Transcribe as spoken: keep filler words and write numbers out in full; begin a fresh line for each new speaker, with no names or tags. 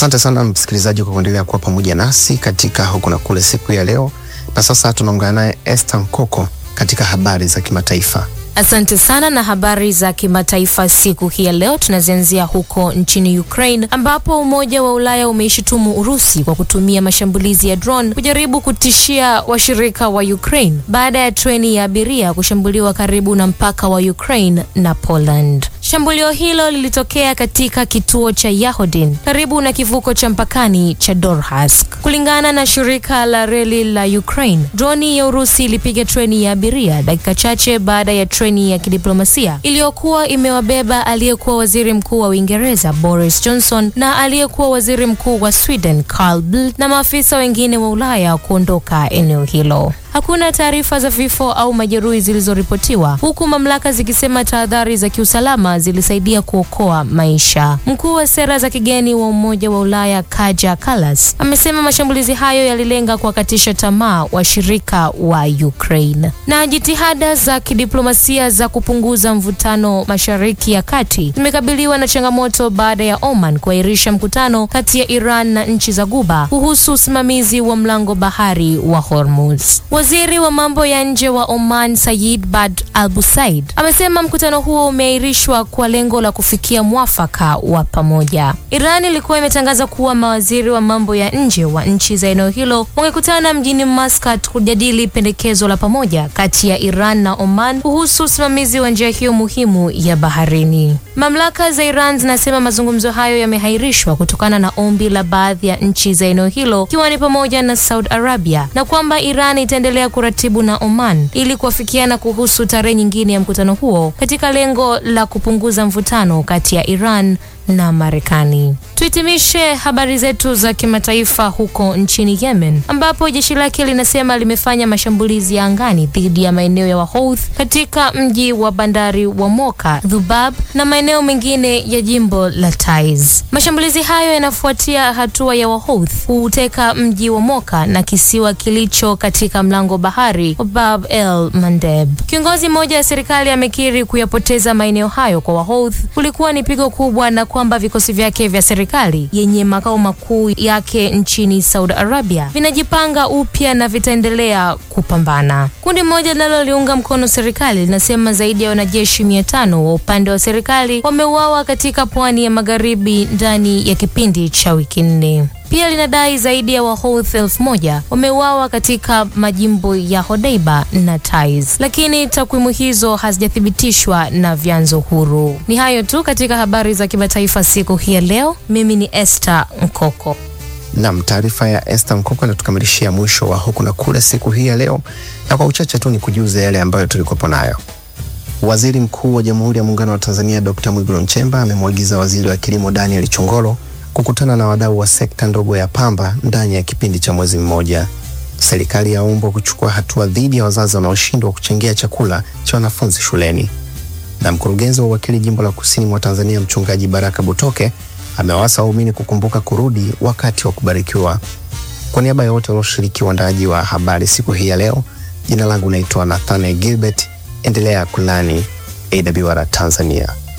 Asante sana msikilizaji kwa kuendelea kuwa pamoja nasi katika huku na kule siku ya leo. Na sasa tunaungana naye Esther Nkoko katika habari za kimataifa.
Asante sana, na habari za kimataifa siku hii ya leo tunazianzia huko nchini Ukraine, ambapo Umoja wa Ulaya umeishutumu Urusi kwa kutumia mashambulizi ya drone kujaribu kutishia washirika wa Ukraine baada ya treni ya abiria kushambuliwa karibu na mpaka wa Ukraine na Poland. Shambulio hilo lilitokea katika kituo cha Yahodin karibu na kivuko cha mpakani cha Dorhask. Kulingana na shirika la reli la Ukraine, droni ya Urusi ilipiga treni ya abiria dakika chache baada ya treni ya kidiplomasia iliyokuwa imewabeba aliyekuwa waziri mkuu wa Uingereza Boris Johnson na aliyekuwa waziri mkuu wa Sweden Carl Bildt na maafisa wengine wa Ulaya kuondoka eneo hilo. Hakuna taarifa za vifo au majeruhi zilizoripotiwa, huku mamlaka zikisema tahadhari za kiusalama zilisaidia kuokoa maisha. Mkuu wa sera za kigeni wa Umoja wa Ulaya Kaja Kallas amesema mashambulizi hayo yalilenga kuwakatisha tamaa washirika wa Ukraine. Na jitihada za kidiplomasia za kupunguza mvutano Mashariki ya Kati zimekabiliwa na changamoto baada ya Oman kuahirisha mkutano kati ya Iran na nchi za Ghuba kuhusu usimamizi wa mlango bahari wa Hormuz. Waziri wa mambo ya nje wa Oman Said Badr Al-Busaid amesema mkutano huo umeahirishwa kwa lengo la kufikia mwafaka wa pamoja. Iran ilikuwa imetangaza kuwa mawaziri wa mambo ya nje wa nchi za eneo hilo wangekutana mjini Muscat kujadili pendekezo la pamoja kati ya Iran na Oman kuhusu usimamizi wa njia hiyo muhimu ya baharini. Mamlaka za Iran zinasema mazungumzo hayo yameahirishwa kutokana na ombi la baadhi ya nchi za eneo hilo, ikiwa ni pamoja na Saudi Arabia, na kwamba Iran itaendelea kuratibu na Oman ili kuafikiana kuhusu tarehe nyingine ya mkutano huo katika lengo la kupunguza mvutano kati ya Iran na Marekani. Tuhitimishe habari zetu za kimataifa huko nchini Yemen, ambapo jeshi lake linasema limefanya mashambulizi ya angani dhidi ya maeneo ya Wahouthi katika mji wa bandari wa Moka, Dhubab na maeneo mengine ya jimbo la Taiz. Mashambulizi hayo yanafuatia hatua ya Wahouthi kuteka mji wa Moka na kisiwa kilicho katika mlango bahari wa Bab el Mandeb. Kiongozi mmoja wa serikali amekiri kuyapoteza maeneo hayo kwa Wahouthi kulikuwa ni pigo kubwa, na kwamba vikosi vyake vya serikali yenye makao makuu yake nchini Saudi Arabia vinajipanga upya na vitaendelea kupambana. Kundi moja linaloliunga mkono serikali linasema zaidi ya wanajeshi mia tano wa upande wa serikali wameuawa katika pwani ya magharibi ndani ya kipindi cha wiki nne. Pia linadai zaidi ya Wahouthi elfu moja wameuawa katika majimbo ya Hodeiba na Taiz, lakini takwimu hizo hazijathibitishwa na vyanzo huru. Ni hayo tu katika habari za kimataifa siku hii ya leo. Mimi ni Esther Nkoko.
Naam, taarifa ya Esther Nkoko inatukamilishia mwisho wa huku na kule siku hii ya leo, na kwa uchache tu ni kujuza yale ambayo tulikuwa nayo. Waziri Mkuu wa Jamhuri ya Muungano wa Tanzania Dokta Mwigulu Nchemba amemwagiza Waziri wa Kilimo Daniel Chongolo kukutana na wadau wa sekta ndogo ya pamba ndani ya kipindi cha mwezi mmoja. Serikali yaombwa kuchukua hatua dhidi ya wazazi wanaoshindwa kuchangia chakula cha wanafunzi shuleni. Na mkurugenzi wa wakili jimbo la Kusini mwa Tanzania Mchungaji Baraka Butoke amewasa waumini kukumbuka kurudi wakati wa kubarikiwa. Kwa niaba ya wote walioshiriki uandaaji wa habari siku hii ya leo, jina langu naitwa Nathaniel Gilbert. Endelea kulani A W R Tanzania.